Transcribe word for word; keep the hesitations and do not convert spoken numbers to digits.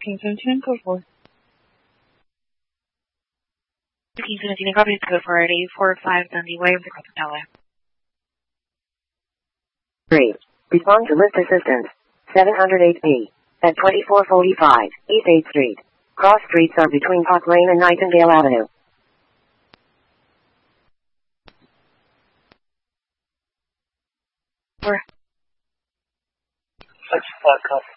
King seventeen, code four. King seventeen, copy to code four eight eight four five Dundee Way, L A. three. Respond to list assistance. seven oh eight B. At twenty-four forty-five East eighth Street. Cross streets are between Park Lane and Nightingale Avenue. Where? Six five,